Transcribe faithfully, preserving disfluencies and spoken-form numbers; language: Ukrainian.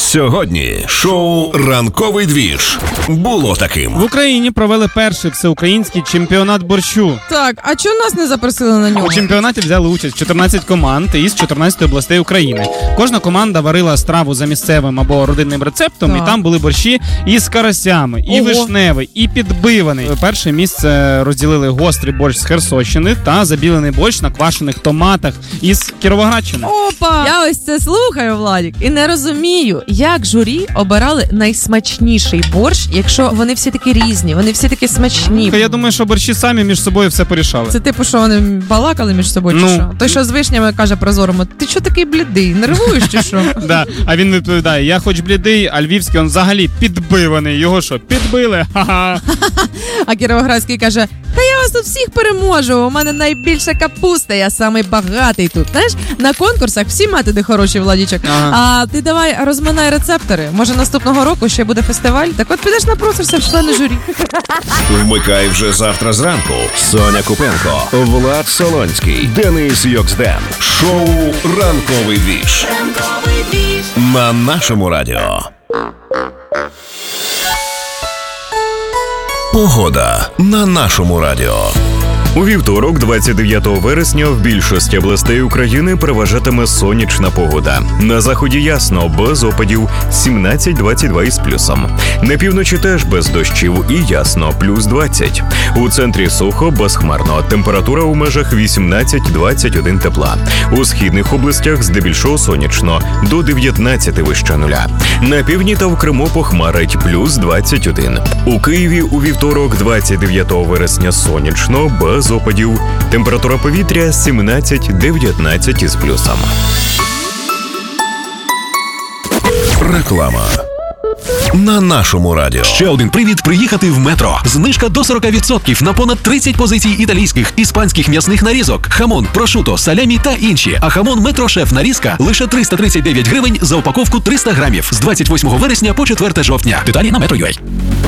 Сьогодні шоу «Ранковий двіж» було таким. В Україні провели перший всеукраїнський чемпіонат борщу. Так, а чого нас не запросили на нього? У чемпіонаті взяли участь чотирнадцять команд із чотирнадцяти областей України. Кожна команда варила страву за місцевим або родинним рецептом, Так. і там були борщі із карасями, і Ого. вишневий, і підбиваний. Перше місце розділили гострий борщ з Херсонщини та забілений борщ на квашених томатах із Кіровоградщини. Опа! Я ось це слухаю, Владік, і не розумію, як журі обирали найсмачніший борщ, якщо вони всі такі різні, вони всі такі смачні. Я думаю, що борщі самі між собою все порішали. Це типу, що вони балакали між собою, чи Ну. що? Той, що з вишнями каже прозорому, ти що такий блідий, нервуєш чи що? Да. А він відповідає: я хоч блідий, а львівський, він взагалі підбиваний. Його що, підбили? Ха-ха. А Кіровоградський каже, та я вас тут всіх переможу, у мене найбільша капуста, я самий багатий тут. Знаєш, на конкурсах всі методи хороші, Владічок. Ага. А ти давай розминай рецептори. Може наступного року ще буде фестиваль? Так от підеш напросишся в члени журі. Вмикай вже завтра зранку. Соня Купенко, Влад Солонський, Денис Йоксден. Шоу «Ранковий двіж» на нашому радіо. Погода на нашому радіо. У вівторок, двадцять дев'ятого вересня, в більшості областей України переважатиме сонячна погода. На заході ясно, без опадів, сімнадцять двадцять два із плюсом. На півночі теж без дощів і ясно, плюс двадцять. У центрі сухо, безхмарно, температура у межах вісімнадцять двадцять один тепла. У східних областях здебільшого сонячно, до дев'ятнадцяти вище нуля. На півдні та в Криму похмарить, плюс двадцять один. У Києві у вівторок, двадцять дев'ятого вересня, сонячно, без опадів. Температура повітря сімнадцять дев'ятнадцять із плюсом. Реклама на нашому радіо. Ще один привід приїхати в Метро. Знижка до сорок відсотків на понад тридцять позицій італійських, іспанських м'ясних нарізок. Хамон, прошуто, салямі та інші. А хамон Метро Шеф нарізка лише триста тридцять дев'ять гривень за упаковку триста грамів. З двадцять восьмого вересня по четверте жовтня. Деталі на Метро.ua.